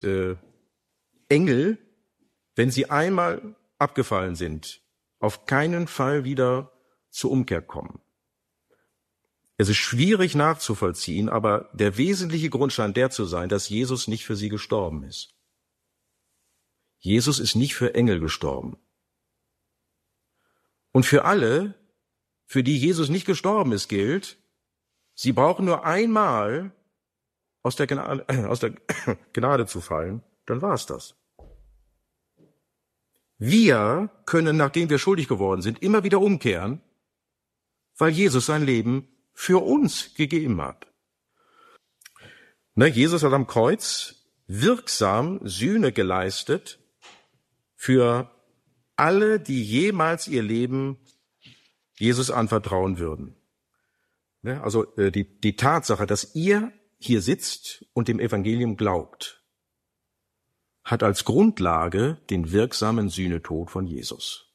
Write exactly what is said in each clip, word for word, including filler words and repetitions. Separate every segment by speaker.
Speaker 1: äh, Engel, wenn sie einmal abgefallen sind, auf keinen Fall wieder zur Umkehr kommen. Es ist schwierig nachzuvollziehen, aber der wesentliche Grund scheint der zu sein, dass Jesus nicht für sie gestorben ist. Jesus ist nicht für Engel gestorben. Und für alle, für die Jesus nicht gestorben ist, gilt, sie brauchen nur einmal aus der Gnade, äh, aus der Gnade zu fallen, dann war es das. Wir können, nachdem wir schuldig geworden sind, immer wieder umkehren, weil Jesus sein Leben für uns gegeben hat. Ne, Jesus hat am Kreuz wirksam Sühne geleistet für alle, die jemals ihr Leben Jesus anvertrauen würden. Ne, also äh, die, die Tatsache, dass ihr hier sitzt und dem Evangelium glaubt, hat als Grundlage den wirksamen Sühnetod von Jesus.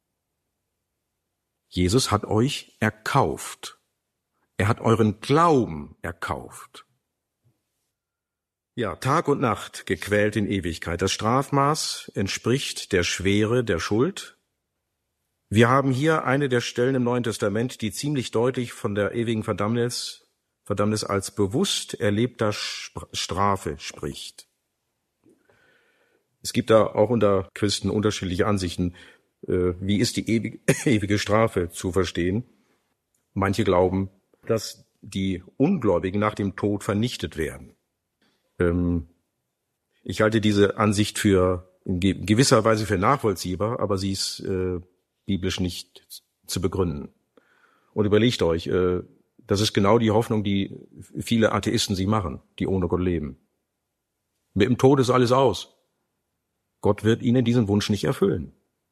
Speaker 1: Jesus hat euch erkauft. Er hat euren Glauben erkauft. Ja, Tag und Nacht gequält in Ewigkeit. Das Strafmaß entspricht der Schwere der Schuld. Wir haben hier eine der Stellen im Neuen Testament, die ziemlich deutlich von der ewigen Verdammnis, Verdammnis als bewusst erlebter Strafe spricht. Es gibt da auch unter Christen unterschiedliche Ansichten, wie ist die ewige, ewige Strafe zu verstehen. Manche glauben, dass die Ungläubigen nach dem Tod vernichtet werden. Ich halte diese Ansicht für in gewisser Weise für nachvollziehbar, aber sie ist äh, biblisch nicht zu begründen. Und überlegt euch, äh, das ist genau die Hoffnung, die viele Atheisten sich machen, die ohne Gott leben. Mit dem Tod ist alles aus. Gott wird ihnen diesen Wunsch nicht erfüllen.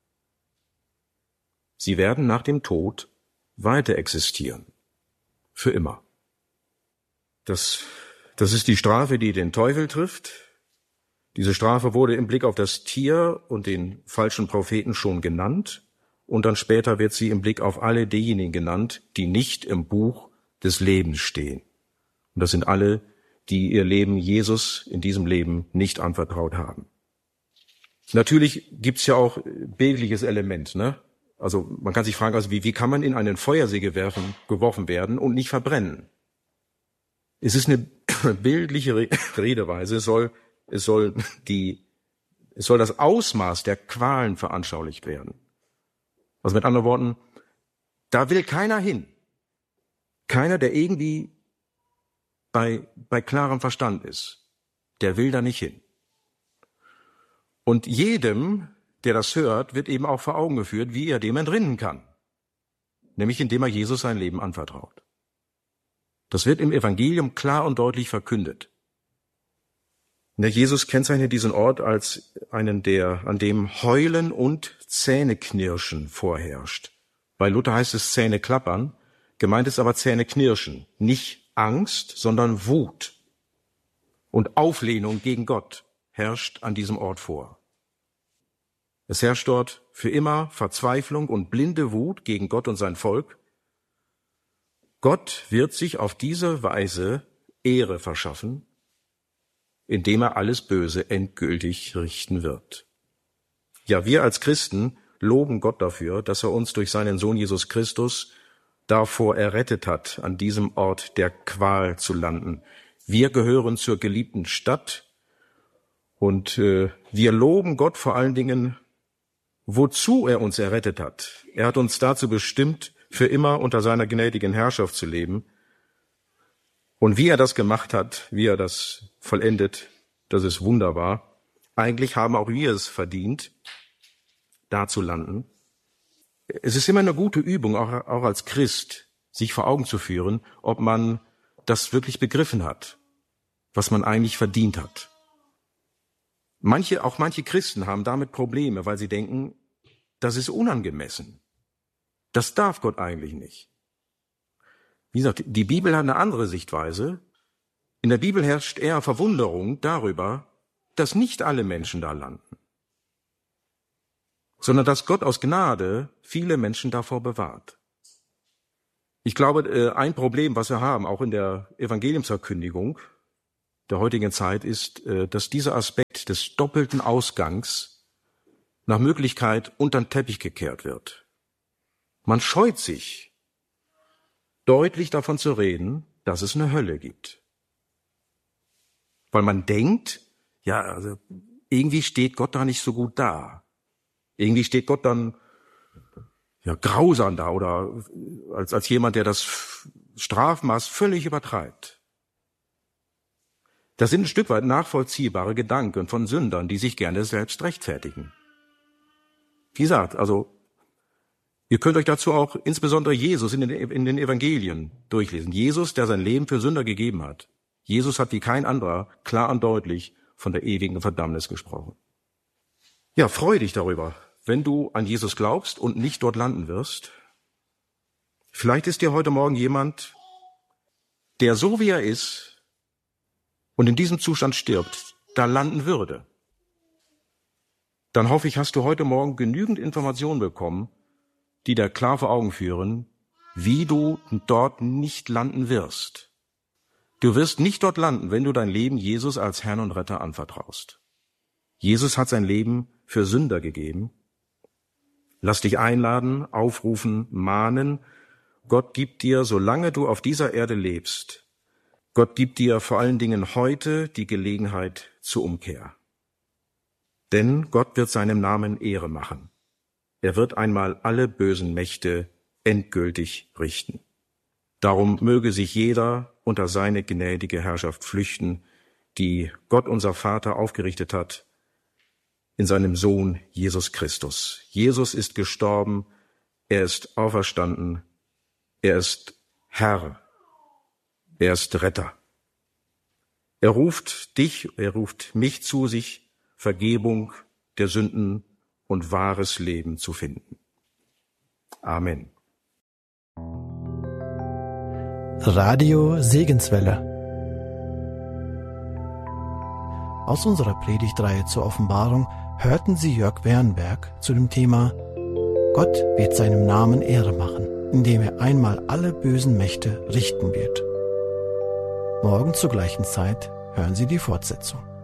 Speaker 1: Sie werden nach dem Tod weiter existieren. Für immer. Das, das ist die Strafe, die den Teufel trifft. Diese Strafe wurde im Blick auf das Tier und den falschen Propheten schon genannt. Und dann später wird sie im Blick auf alle diejenigen genannt, die nicht im Buch des Lebens stehen. Und das sind alle, die ihr Leben Jesus in diesem Leben nicht anvertraut haben. Natürlich gibt's ja auch bildliches Element, ne? Also man kann sich fragen, also wie, wie kann man in einen Feuersee gewerfen, geworfen werden und nicht verbrennen? Es ist eine bildliche Redeweise, es soll, es soll die, es soll das Ausmaß der Qualen veranschaulicht werden. Also mit anderen Worten, da will keiner hin. Keiner, der irgendwie bei, bei klarem Verstand ist, der will da nicht hin. Und jedem, der das hört, wird eben auch vor Augen geführt, wie er dem entrinnen kann. Nämlich indem er Jesus sein Leben anvertraut. Das wird im Evangelium klar und deutlich verkündet. Der Jesus kennzeichnet diesen Ort als einen, der, an dem Heulen und Zähneknirschen vorherrscht. Bei Luther heißt es Zähneklappern, gemeint ist aber Zähneknirschen. Nicht Angst, sondern Wut und Auflehnung gegen Gott herrscht an diesem Ort vor. Es herrscht dort für immer Verzweiflung und blinde Wut gegen Gott und sein Volk. Gott wird sich auf diese Weise Ehre verschaffen, indem er alles Böse endgültig richten wird. Ja, wir als Christen loben Gott dafür, dass er uns durch seinen Sohn Jesus Christus davor errettet hat, an diesem Ort der Qual zu landen. Wir gehören zur geliebten Stadt und äh, wir loben Gott vor allen Dingen, wozu er uns errettet hat. Er hat uns dazu bestimmt, für immer unter seiner gnädigen Herrschaft zu leben. Und wie er das gemacht hat, wie er das vollendet, das ist wunderbar. Eigentlich haben auch wir es verdient, da zu landen. Es ist immer eine gute Übung, auch, auch als Christ, sich vor Augen zu führen, ob man das wirklich begriffen hat, was man eigentlich verdient hat. Manche, auch manche Christen haben damit Probleme, weil sie denken, das ist unangemessen. Das darf Gott eigentlich nicht. Wie gesagt, die Bibel hat eine andere Sichtweise. In der Bibel herrscht eher Verwunderung darüber, dass nicht alle Menschen da landen, sondern dass Gott aus Gnade viele Menschen davor bewahrt. Ich glaube, ein Problem, was wir haben, auch in der Evangeliumsverkündigung, der heutigen Zeit ist, dass dieser Aspekt des doppelten Ausgangs nach Möglichkeit unter den Teppich gekehrt wird. Man scheut sich, deutlich davon zu reden, dass es eine Hölle gibt. Weil man denkt, ja, also irgendwie steht Gott da nicht so gut da. Irgendwie steht Gott dann ja grausam da oder als, als jemand, der das Strafmaß völlig übertreibt. Das sind ein Stück weit nachvollziehbare Gedanken von Sündern, die sich gerne selbst rechtfertigen. Wie gesagt, also ihr könnt euch dazu auch insbesondere Jesus in den, in den Evangelien durchlesen. Jesus, der sein Leben für Sünder gegeben hat. Jesus hat wie kein anderer klar und deutlich von der ewigen Verdammnis gesprochen. Ja, freu dich darüber, wenn du an Jesus glaubst und nicht dort landen wirst. Vielleicht ist dir heute Morgen jemand, der so wie er ist und in diesem Zustand stirbt, da landen würde. Dann hoffe ich, hast du heute Morgen genügend Informationen bekommen, die dir klar vor Augen führen, wie du dort nicht landen wirst. Du wirst nicht dort landen, wenn du dein Leben Jesus als Herrn und Retter anvertraust. Jesus hat sein Leben für Sünder gegeben. Lass dich einladen, aufrufen, mahnen. Gott gibt dir, solange du auf dieser Erde lebst, Gott gibt dir vor allen Dingen heute die Gelegenheit zur Umkehr. Denn Gott wird seinem Namen Ehre machen. Er wird einmal alle bösen Mächte endgültig richten. Darum möge sich jeder unter seine gnädige Herrschaft flüchten, die Gott unser Vater aufgerichtet hat in seinem Sohn Jesus Christus. Jesus ist gestorben, er ist auferstanden, er ist Herr, er ist Retter. Er ruft dich, er ruft mich zu sich, Vergebung der Sünden und wahres Leben zu finden. Amen.
Speaker 2: Radio Segenswelle. Aus unserer Predigtreihe zur Offenbarung hörten Sie Jörg Wernberg zu dem Thema Gott wird seinem Namen Ehre machen, indem er einmal alle bösen Mächte richten wird. Morgen zur gleichen Zeit hören Sie die Fortsetzung.